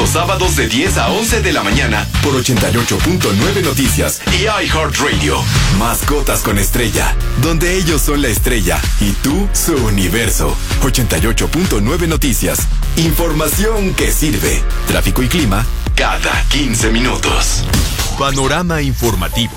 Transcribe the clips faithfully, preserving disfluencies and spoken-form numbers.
los sábados de diez a once de la mañana por ochenta y ocho punto nueve Noticias y iHeartRadio. Mascotas con Estrella, donde ellos son la estrella y tú su universo. ochenta y ocho punto nueve Noticias. Información que sirve. Tráfico y clima cada quince minutos. Panorama informativo.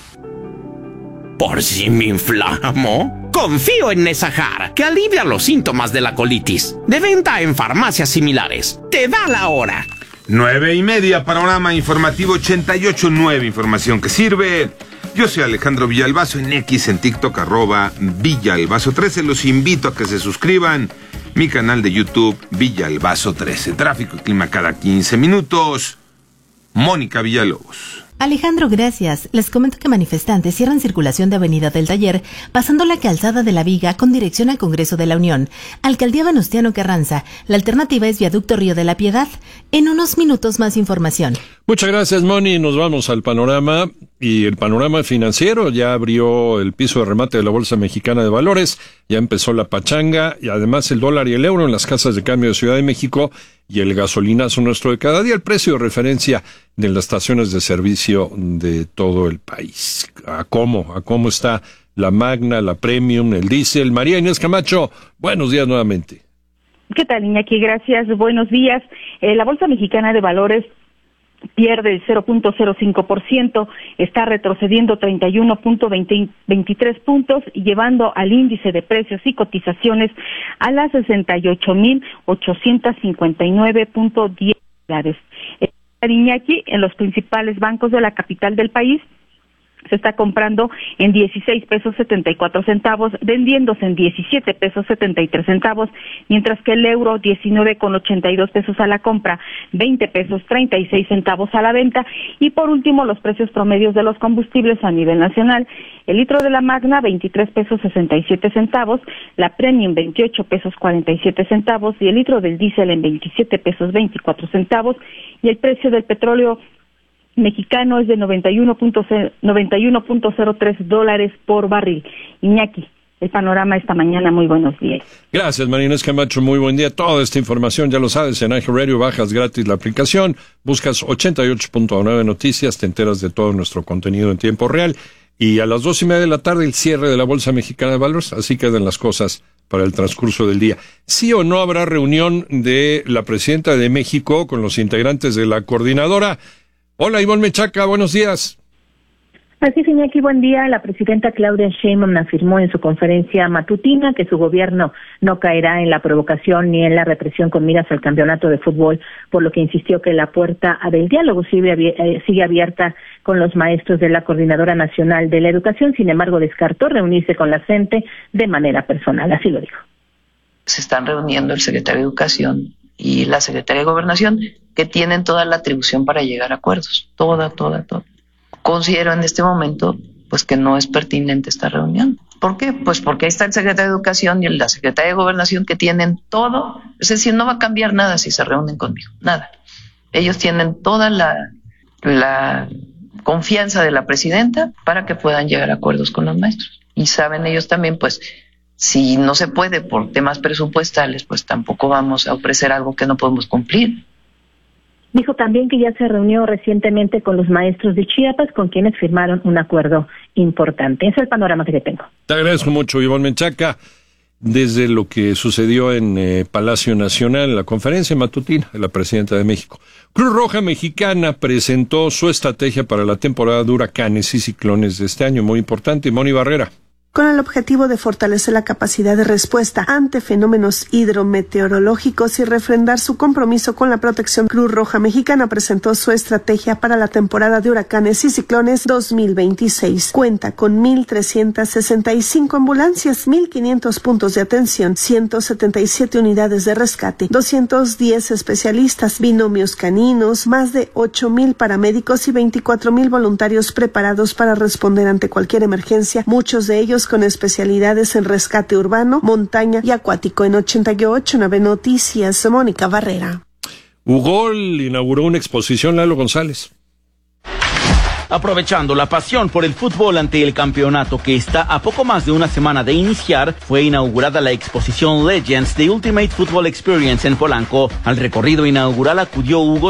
¿Por si me inflamo? Confío en Nesahar, que alivia los síntomas de la colitis. De venta en farmacias similares. Te da la hora. Nueve y media, Panorama informativo ochenta y ocho punto nueve, información que sirve. Yo soy Alejandro Villalbazo, en X, en TikTok, arroba Villalbazo trece. Los invito a que se suscriban. Mi canal de YouTube, Villalbazo trece. Tráfico y clima cada quince minutos. Mónica Villalobos. Alejandro, gracias. Les comento que manifestantes cierran circulación de Avenida del Taller, pasando la calzada de la Viga con dirección al Congreso de la Unión. Alcaldía Venustiano Carranza. La alternativa es Viaducto Río de la Piedad. En unos minutos más información. Muchas gracias, Moni. Nos vamos al panorama. Y el panorama financiero, ya abrió el piso de remate de la Bolsa Mexicana de Valores, ya empezó la pachanga, y además el dólar y el euro en las casas de cambio de Ciudad de México, y el gasolinazo nuestro de cada día, el precio de referencia de las estaciones de servicio de todo el país. ¿A cómo? ¿A cómo está la Magna, la Premium, el diésel? María Inés Camacho, buenos días nuevamente. ¿Qué tal, Iñaki? Gracias, buenos días. Eh, la Bolsa Mexicana de Valores pierde el cero punto cero cinco por ciento, está retrocediendo treinta y uno punto veintitrés puntos, llevando al índice de precios y cotizaciones a las sesenta y ocho mil ochocientos cincuenta y nueve punto diez dólares. Iñaki, en los principales bancos de la capital del país, se está comprando en dieciséis pesos setenta y cuatro centavos, vendiéndose en diecisiete pesos setenta y tres centavos, mientras que el euro diecinueve con ochenta y dos pesos a la compra, veinte pesos treinta y seis centavos a la venta. Y por último, los precios promedios de los combustibles a nivel nacional: el litro de la Magna veintitrés pesos sesenta y siete centavos, la Premium veintiocho pesos cuarenta y siete centavos y el litro del diésel en veintisiete pesos veinticuatro centavos, y el precio del petróleo mexicano es de noventa y uno punto cero tres dólares por barril. Iñaki, el panorama esta mañana, muy buenos días. Gracias, María Inés Camacho, muy buen día. Toda esta información, ya lo sabes, en iHeartRadio, bajas gratis la aplicación, buscas ochenta y ocho punto nueve Noticias, te enteras de todo nuestro contenido en tiempo real, y a las dos y media de la tarde el cierre de la Bolsa Mexicana de Valores, así quedan las cosas para el transcurso del día. ¿Sí o no habrá reunión de la presidenta de México con los integrantes de la coordinadora? Hola, Ivonne Menchaca, buenos días. Así es, Iñaki, buen día. La presidenta Claudia Sheinbaum afirmó en su conferencia matutina que su gobierno no caerá en la provocación ni en la represión con miras al campeonato de fútbol, por lo que insistió que la puerta del diálogo sigue, sigue abierta con los maestros de la Coordinadora Nacional de la Educación. Sin embargo, descartó reunirse con la gente de manera personal. Así lo dijo. Se están reuniendo el secretario de Educación y la secretaria de Gobernación, que tienen toda la atribución para llegar a acuerdos, toda, toda, toda. Considero en este momento, pues, que no es pertinente esta reunión. ¿Por qué? Pues porque ahí está el secretario de Educación y la secretaria de Gobernación, que tienen todo, es decir, no va a cambiar nada si se reúnen conmigo, nada. Ellos tienen toda la, la confianza de la presidenta para que puedan llegar a acuerdos con los maestros. Y saben ellos también, pues, si no se puede por temas presupuestales, pues tampoco vamos a ofrecer algo que no podemos cumplir. Dijo también que ya se reunió recientemente con los maestros de Chiapas, con quienes firmaron un acuerdo importante. Ese es el panorama que tengo. Te agradezco mucho, Ivonne Menchaca. Desde lo que sucedió en eh, Palacio Nacional, en la conferencia matutina de la presidenta de México. Cruz Roja Mexicana presentó su estrategia para la temporada de huracanes y ciclones de este año, muy importante. Moni Barrera. Con el objetivo de fortalecer la capacidad de respuesta ante fenómenos hidrometeorológicos y refrendar su compromiso con la protección, Cruz Roja Mexicana presentó su estrategia para la temporada de huracanes y ciclones dos mil veintiséis. Cuenta con mil trescientas sesenta y cinco ambulancias, mil quinientos puntos de atención, ciento setenta y siete unidades de rescate, doscientos diez especialistas, binomios caninos, más de ocho mil paramédicos y veinticuatro mil voluntarios preparados para responder ante cualquier emergencia, muchos de ellos con especialidades en rescate urbano, montaña y acuático. En ochenta y ocho punto nueve Noticias, Mónica Barrera. Ugol inauguró una exposición, Lalo González. Aprovechando la pasión por el fútbol ante el campeonato que está a poco más de una semana de iniciar, fue inaugurada la exposición Legends de Ultimate Football Experience en Polanco. Al recorrido inaugural acudió Hugo